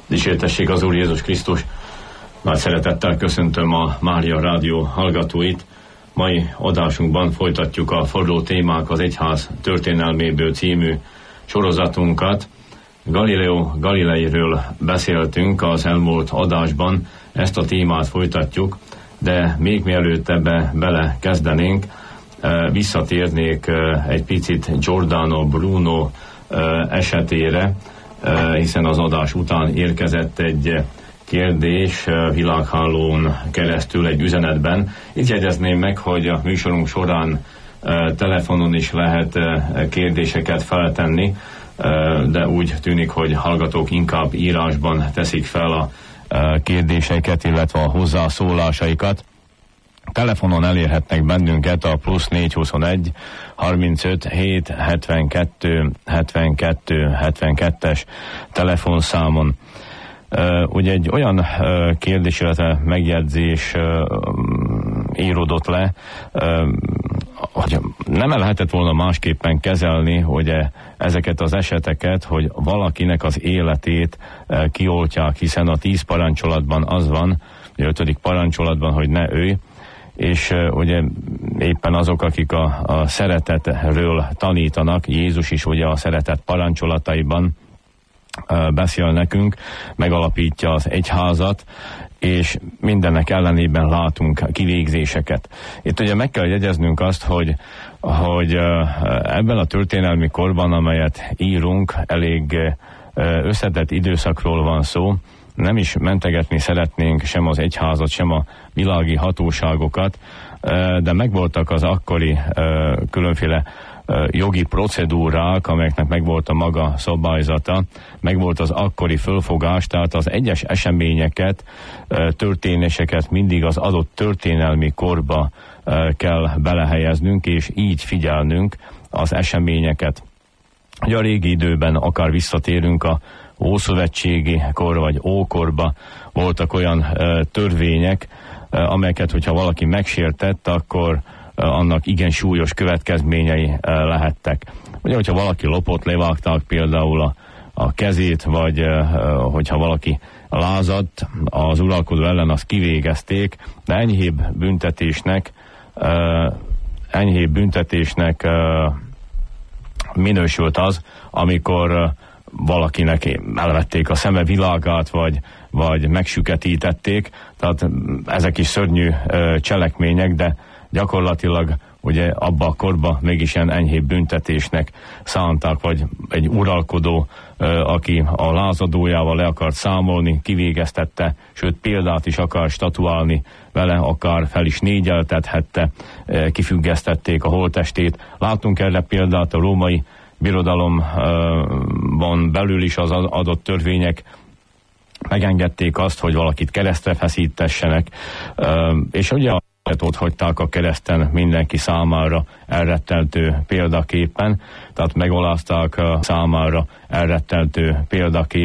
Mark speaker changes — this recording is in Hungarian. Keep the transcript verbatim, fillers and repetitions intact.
Speaker 1: Dicsértessék az Úr Jézus Krisztus! Nagy szeretettel köszöntöm a Mária Rádió hallgatóit. Mai adásunkban folytatjuk a Forró témák az egyház történelméből című sorozatunkat. Galileo Galileiről beszéltünk az elmúlt adásban, ezt a témát folytatjuk, de még mielőtt ebbe bele kezdenénk, visszatérnék egy picit Giordano Bruno esetére, hiszen az adás után érkezett egy kérdés világhálón keresztül egy üzenetben. Itt jegyezném meg, hogy a műsorunk során telefonon is lehet kérdéseket feltenni, de úgy tűnik, hogy hallgatók inkább írásban teszik fel a kérdéseiket, illetve a hozzászólásaikat. Telefonon elérhetnek bennünket a plusz négyszázhuszonegy harmincöt hét hetvenkettő hetvenkettő hetvenkettes telefonszámon. Uh, ugye egy olyan uh, kérdés, illetve megjegyzés uh, íródott le, uh, hogy nem lehetett volna másképpen kezelni, hogy ezeket az eseteket, hogy valakinek az életét uh, kioltják, hiszen a tíz parancsolatban az van, a ötödik parancsolatban, hogy ne ölj, és uh, ugye éppen azok, akik a, a szeretetről tanítanak, Jézus is ugye a szeretet parancsolataiban beszél nekünk, megalapítja az egyházat, és mindennek ellenében látunk kivégzéseket. Itt ugye meg kell jegyeznünk azt, hogy, hogy ebben a történelmi korban, amelyet írunk, elég összetett időszakról van szó, nem is mentegetni szeretnénk sem az egyházat, sem a világi hatóságokat, de megvoltak az akkori különféle jogi procedúrák, amelyeknek megvolt a maga szabályzata, megvolt az akkori fölfogás, tehát az egyes eseményeket, történéseket mindig az adott történelmi korba kell belehelyeznünk, és így figyelnünk az eseményeket. A régi időben akár visszatérünk a ószövetségi kor vagy ókorba, voltak olyan törvények, amelyeket, hogyha valaki megsértett, akkor annak igen súlyos következményei lehettek. Ugye, hogyha valaki lopott, levágták például a, a kezét, vagy hogyha valaki lázadt az uralkodó ellen, azt kivégezték, de enyhébb büntetésnek, enyhébb büntetésnek minősült az, amikor valakinek elvették a szeme világát, vagy, vagy megsüketítették, tehát ezek is szörnyű cselekmények, de gyakorlatilag ugye abba a korba mégis ilyen enyhébb büntetésnek szánták, vagy egy uralkodó, aki a lázadójával le akart számolni, kivégeztette, sőt példát is akar statuálni vele, akár fel is négyeltethette, kifüggesztették a holttestét. Látunk erre példát a római birodalomban belül is, az adott törvények megengedték azt, hogy valakit keresztre feszítessenek, és ugye ott hagyták a kereszten mindenki számára elretteltő példaképpen, tehát megolázták számára elretteltő példaképpen